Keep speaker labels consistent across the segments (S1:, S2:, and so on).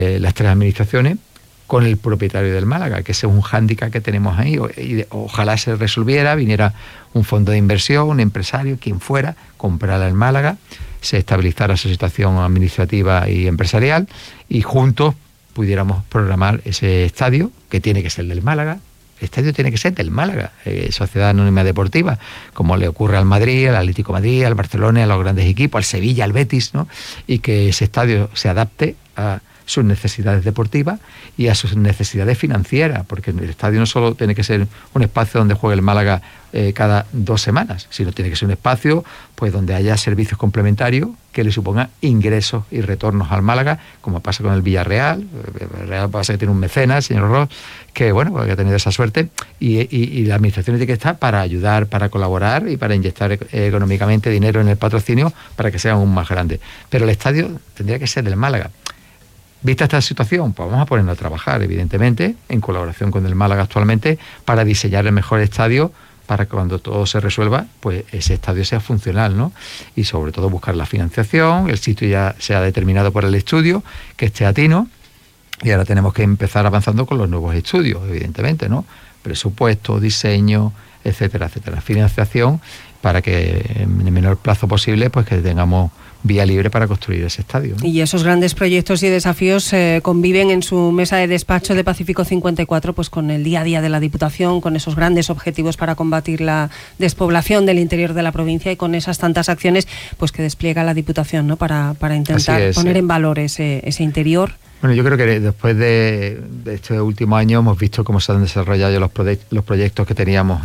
S1: las tres administraciones con el propietario del Málaga, que ese es un hándicap que tenemos ahí, y ojalá se resolviera, viniera un fondo de inversión, un empresario, quien fuera, comprara el Málaga, se estabilizara su situación administrativa y empresarial, y juntos pudiéramos programar ese estadio, que tiene que ser del Málaga. El estadio tiene que ser del Málaga, Sociedad Anónima Deportiva, como le ocurre al Madrid, al Atlético de Madrid, al Barcelona, a los grandes equipos, al Sevilla, al Betis, ¿no? Y que ese estadio se adapte a sus necesidades deportivas y a sus necesidades financieras, porque el estadio no solo tiene que ser un espacio donde juegue el Málaga cada 2 semanas, sino tiene que ser un espacio pues donde haya servicios complementarios que le supongan ingresos y retornos al Málaga, como pasa con el Villarreal. El Real pasa que tiene un mecenas, señor Ross, que bueno, que ha tenido esa suerte, y la administración tiene que estar para ayudar, para colaborar y para inyectar económicamente dinero en el patrocinio para que sea aún más grande. Pero el estadio tendría que ser del Málaga. Vista esta situación, pues vamos a ponernos a trabajar, evidentemente, en colaboración con el Málaga actualmente, para diseñar el mejor estadio, para que cuando todo se resuelva, pues ese estadio sea funcional, ¿no? Y sobre todo buscar la financiación, el sitio ya sea determinado por el estudio, que esté a tino, y ahora tenemos que empezar avanzando con los nuevos estudios, evidentemente, ¿no? Presupuesto, diseño, etcétera, etcétera. Financiación, para que en el menor plazo posible, pues que tengamos vía libre para construir ese estadio, ¿no?
S2: Y esos grandes proyectos y desafíos conviven en su mesa de despacho de Pacífico 54 pues con el día a día de la Diputación, con esos grandes objetivos para combatir la despoblación del interior de la provincia y con esas tantas acciones pues que despliega la Diputación, ¿no? Para intentar poner en valor ese interior.
S1: Bueno, yo creo que después de este último año hemos visto cómo se han desarrollado los proyectos que teníamos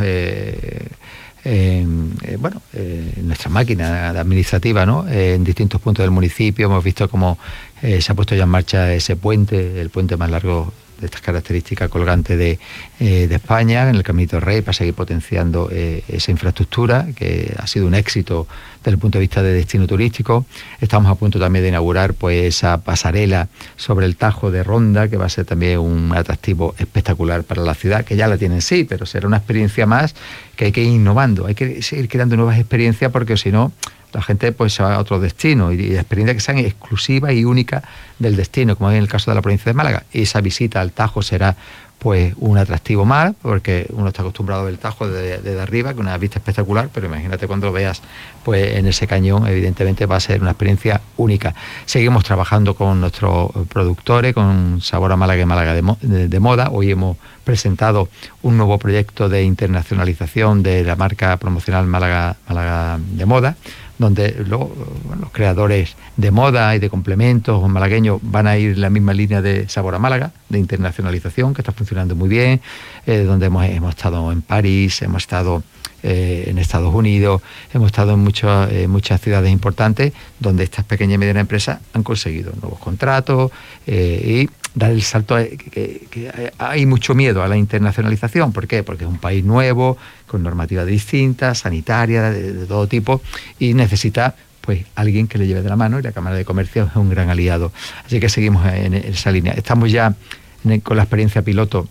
S1: en nuestra máquina administrativa, ¿no? En distintos puntos del municipio hemos visto cómo se ha puesto ya en marcha ese puente, el puente más largo de estas características colgante de España, en el Caminito Rey, para seguir potenciando esa infraestructura, que ha sido un éxito desde el punto de vista de destino turístico. Estamos a punto también de inaugurar pues esa pasarela sobre el Tajo de Ronda, que va a ser también un atractivo espectacular para la ciudad, que ya la tienen sí, pero será una experiencia más que hay que ir innovando, hay que seguir creando nuevas experiencias, porque si no, la gente pues se va a otro destino, y experiencias que sean exclusivas y únicas del destino, como en el caso de la provincia de Málaga. Y esa visita al Tajo será pues un atractivo más, porque uno está acostumbrado a ver el Tajo desde arriba, que una vista espectacular, pero imagínate cuando lo veas pues en ese cañón, evidentemente va a ser una experiencia única. Seguimos trabajando con nuestros productores, con Sabor a Málaga y Málaga de Moda. Hoy hemos presentado un nuevo proyecto de internacionalización de la marca promocional Málaga de Moda, donde los creadores de moda y de complementos malagueños van a ir en la misma línea de Sabor a Málaga, de internacionalización, que está funcionando muy bien, donde hemos estado en París, hemos estado en Estados Unidos, hemos estado en muchas ciudades importantes, donde estas pequeñas y medianas empresas han conseguido nuevos contratos y dar el salto. Que hay mucho miedo a la internacionalización. ¿Por qué? Porque es un país nuevo, con normativas distintas, sanitarias, de todo tipo, y necesita pues alguien que le lleve de la mano, y la Cámara de Comercio es un gran aliado. Así que seguimos en esa línea. Estamos ya con la experiencia piloto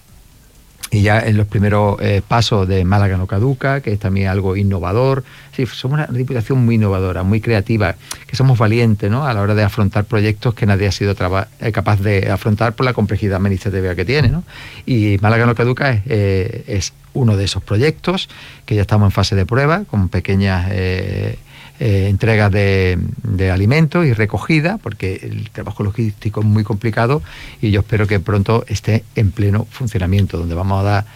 S1: y ya en los primeros pasos de Málaga no caduca, que es también algo innovador. Sí, somos una diputación muy innovadora, muy creativa, que somos valientes, ¿no? A la hora de afrontar proyectos que nadie ha sido capaz de afrontar por la complejidad administrativa que tiene, ¿no? Y Málaga no caduca es uno de esos proyectos, que ya estamos en fase de prueba, con pequeñas entregas de alimentos y recogida, porque el trabajo logístico es muy complicado, y yo espero que pronto esté en pleno funcionamiento, donde vamos a dar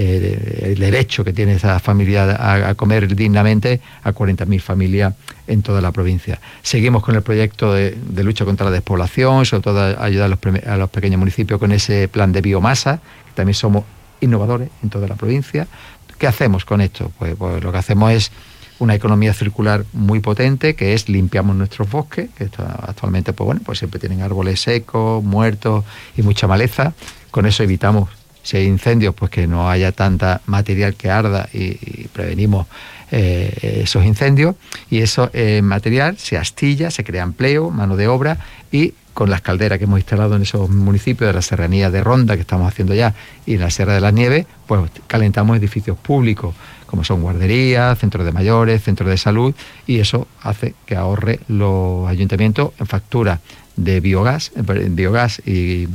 S1: el derecho que tiene esa familia a comer dignamente a 40.000 familias en toda la provincia. Seguimos con el proyecto de lucha contra la despoblación, sobre todo ayudar a los pequeños municipios con ese plan de biomasa, que también somos innovadores en toda la provincia. ¿Qué hacemos con esto? Pues lo que hacemos es una economía circular muy potente, que es limpiamos nuestros bosques, que actualmente pues siempre tienen árboles secos, muertos y mucha maleza. Con eso evitamos, si hay incendios, pues que no haya tanta material que arda, y prevenimos esos incendios. Y eso material se astilla, se crea empleo, mano de obra, y con las calderas que hemos instalado en esos municipios de la serranía de Ronda, que estamos haciendo ya, y en la Sierra de las Nieves, pues calentamos edificios públicos como son guarderías, centros de mayores, centros de salud, y eso hace que ahorre los ayuntamientos en factura de biogás y